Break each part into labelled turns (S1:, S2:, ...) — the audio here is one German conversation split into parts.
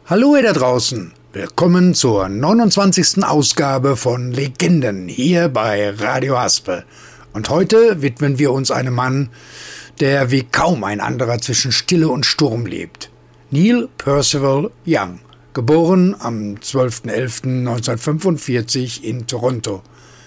S1: Hallo ihr da draußen, willkommen zur 29. Ausgabe von Legenden hier bei Radio Haspel. Und heute widmen wir uns einem Mann, der wie kaum ein anderer zwischen Stille und Sturm lebt. Neil Percival Young, geboren am 12.11.1945 in Toronto.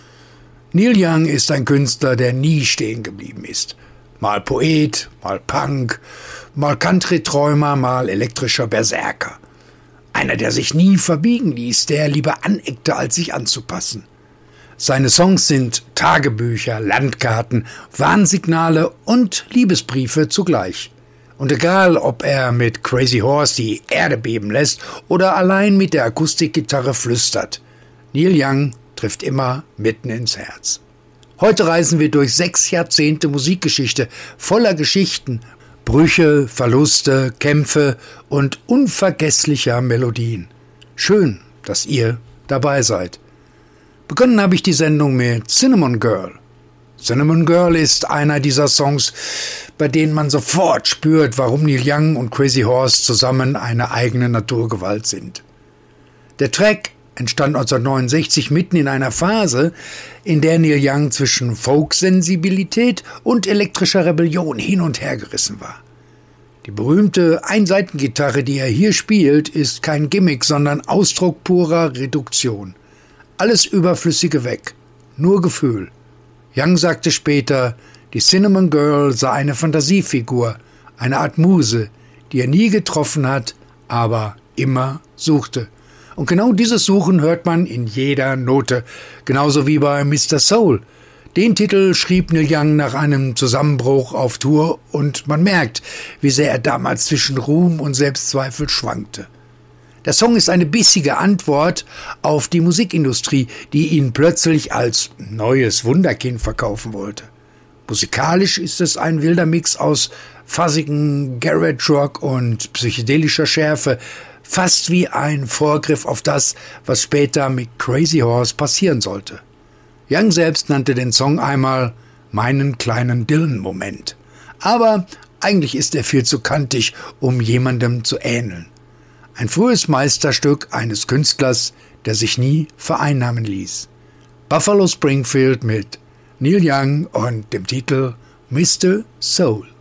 S1: Neil Young ist ein Künstler, der nie stehen geblieben ist. Mal Poet, mal Punk, mal Country-Träumer, mal elektrischer Berserker. Einer, der sich nie verbiegen ließ, der lieber aneckte, als sich anzupassen. Seine Songs sind Tagebücher, Landkarten, Warnsignale und Liebesbriefe zugleich. Und egal, ob er mit Crazy Horse die Erde beben lässt oder allein mit der Akustikgitarre flüstert, Neil Young trifft immer mitten ins Herz. Heute reisen wir durch 6 Jahrzehnte Musikgeschichte voller Geschichten, Brüche, Verluste, Kämpfe und unvergesslicher Melodien. Schön, dass ihr dabei seid. Begonnen habe ich die Sendung mit Cinnamon Girl. Cinnamon Girl ist einer dieser Songs, bei denen man sofort spürt, warum Neil Young und Crazy Horse zusammen eine eigene Naturgewalt sind. Der Track entstand 1969 mitten in einer Phase, in der Neil Young zwischen Folk-Sensibilität und elektrischer Rebellion hin und her gerissen war. Die berühmte Einseitengitarre, die er hier spielt, ist kein Gimmick, sondern Ausdruck purer Reduktion. Alles Überflüssige weg, nur Gefühl. Young sagte später, die Cinnamon Girl sei eine Fantasiefigur, eine Art Muse, die er nie getroffen hat, aber immer suchte. Und genau dieses Suchen hört man in jeder Note, genauso wie bei Mr. Soul. Den Titel schrieb Neil Young nach einem Zusammenbruch auf Tour und man merkt, wie sehr er damals zwischen Ruhm und Selbstzweifel schwankte. Der Song ist eine bissige Antwort auf die Musikindustrie, die ihn plötzlich als neues Wunderkind verkaufen wollte. Musikalisch ist es ein wilder Mix aus fuzzigen Garage Rock und psychedelischer Schärfe, fast wie ein Vorgriff auf das, was später mit Crazy Horse passieren sollte. Young selbst nannte den Song einmal meinen kleinen Dylan-Moment. Aber eigentlich ist er viel zu kantig, um jemandem zu ähneln. Ein frühes Meisterstück eines Künstlers, der sich nie vereinnahmen ließ. Buffalo Springfield mit Neil Young und dem Titel Mr. Soul.